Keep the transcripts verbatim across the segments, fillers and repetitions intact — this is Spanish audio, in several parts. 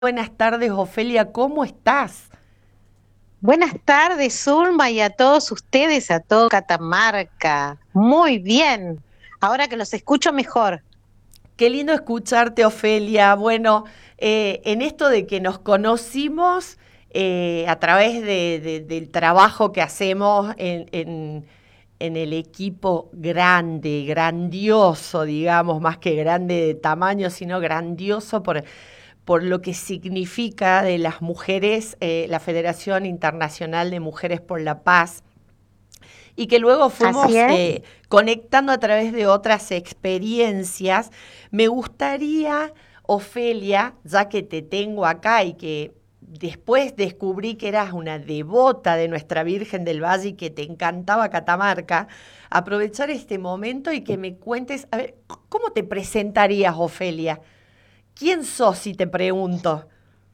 Buenas tardes, Ofelia, ¿cómo estás? Buenas tardes, Zulma, y a todos ustedes, a todo Catamarca. Muy bien. Ahora que los escucho mejor. Qué lindo escucharte, Ofelia. Bueno, eh, en esto de que nos conocimos eh, a través de- de- del trabajo que hacemos en, en- en el equipo grande, grandioso, digamos, más que grande de tamaño, sino grandioso por, por lo que significa de las mujeres, eh, la Federación Internacional de Mujeres por la Paz. Y que luego Así fuimos es. eh, conectando a través de otras experiencias. Me gustaría, Ofelia, ya que te tengo acá y que después descubrí que eras una devota de nuestra Virgen del Valle y que te encantaba Catamarca, aprovechar este momento y que me cuentes, a ver, ¿cómo te presentarías, Ofelia? ¿Quién sos, si te pregunto?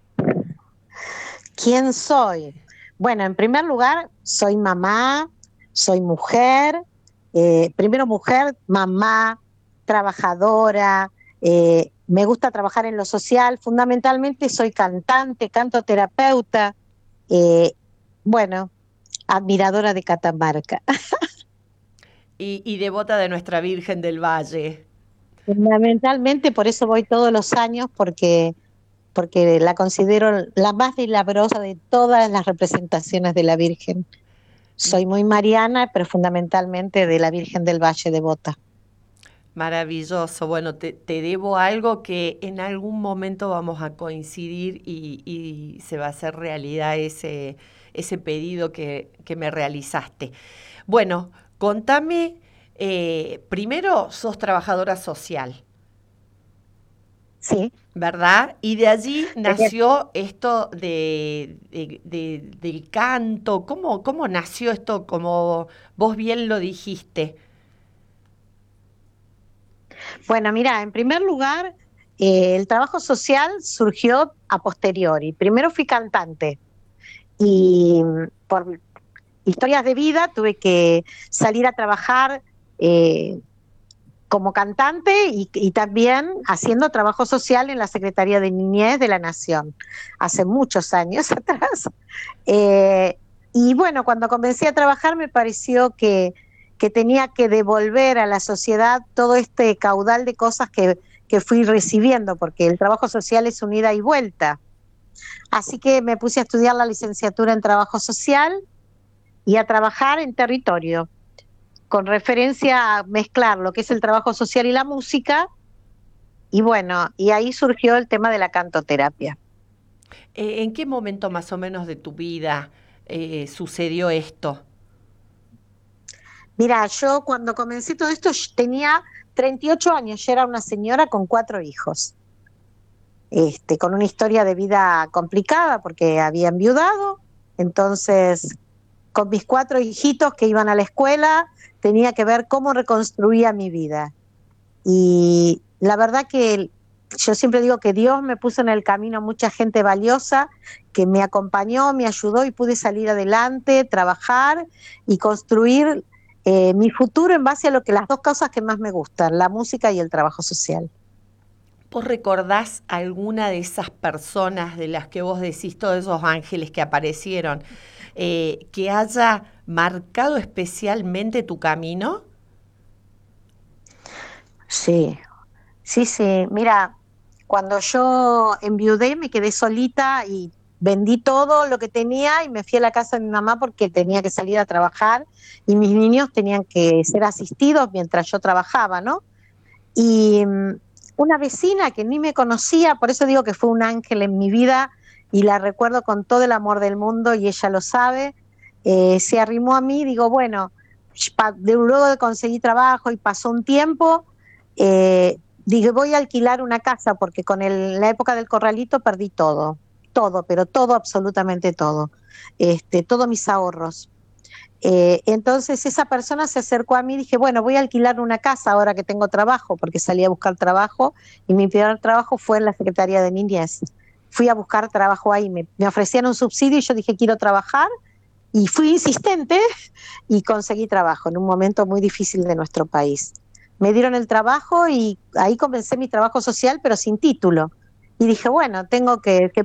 ¿Quién soy? Bueno, en primer lugar, soy mamá, soy mujer, eh, primero mujer, mamá, trabajadora, eh, me gusta trabajar en lo social, fundamentalmente soy cantante, cantoterapeuta, eh, bueno, admiradora de Catamarca. Y, y devota de nuestra Virgen del Valle. Fundamentalmente por eso voy todos los años, porque, porque la considero la más milagrosa de todas las representaciones de la Virgen. Soy muy mariana, pero fundamentalmente de la Virgen del Valle devota. Maravilloso. Bueno, te, te debo algo que en algún momento vamos a coincidir y, y se va a hacer realidad ese, ese pedido que, que me realizaste. Bueno, contame, eh, primero sos trabajadora social, Sí, ¿verdad? Y de allí tenía- nació esto de, de- de- del canto. ¿Cómo, cómo nació esto? Como vos bien lo dijiste. bueno, mira, en primer lugar, eh, el trabajo social surgió a posteriori. Primero fui cantante y mm, por historias de vida tuve que salir a trabajar eh, como cantante y, y también haciendo trabajo social en la Secretaría de Niñez de la Nación, hace muchos años atrás. Eh, y bueno, cuando comencé a trabajar me pareció que, que tenía que devolver a la sociedad todo este caudal de cosas que, que fui recibiendo, porque el trabajo social es una ida y vuelta. Así que me puse a estudiar la licenciatura en trabajo social y a trabajar en territorio, con referencia a mezclar lo que es el trabajo social y la música. Y bueno, y ahí surgió el tema de la cantoterapia. Eh, ¿En qué momento más o menos de tu vida eh, sucedió esto? Mira, yo cuando comencé todo esto tenía treinta y ocho años, ya era una señora con cuatro hijos, este, con una historia de vida complicada porque había enviudado. Entonces, con mis cuatro hijitos que iban a la escuela, tenía que ver cómo reconstruía mi vida. Y la verdad que yo siempre digo que Dios me puso en el camino mucha gente valiosa que me acompañó, me ayudó y pude salir adelante, trabajar y construir eh, mi futuro en base a lo que las dos cosas que más me gustan, la música y el trabajo social. ¿Vos recordás alguna de esas personas de las que vos decís, todos esos ángeles que aparecieron, eh, que haya marcado especialmente tu camino? Sí, sí, sí. Mira, cuando yo enviudé me quedé solita y vendí todo lo que tenía y me fui a la casa de mi mamá porque tenía que salir a trabajar y mis niños tenían que ser asistidos mientras yo trabajaba, ¿no? Y mm, una vecina que ni me conocía, por eso digo que fue un ángel en mi vida y la recuerdo con todo el amor del mundo y ella lo sabe, eh, se arrimó a mí, digo, bueno, pa- de, luego de conseguir trabajo y pasó un tiempo, eh, dije, voy a alquilar una casa porque con el- la época del corralito perdí todo, todo, pero todo, absolutamente todo, este, todos mis ahorros. Eh, entonces esa persona se acercó a mí y dije, bueno, voy a alquilar una casa ahora que tengo trabajo, porque salí a buscar trabajo y mi primer trabajo fue en la Secretaría de Niñez. Fui a buscar trabajo ahí, me, me ofrecían un subsidio y yo dije, quiero trabajar y fui insistente y conseguí trabajo en un momento muy difícil de nuestro país. Me dieron el trabajo y ahí comencé mi trabajo social, pero sin título. Y dije, bueno, tengo que, que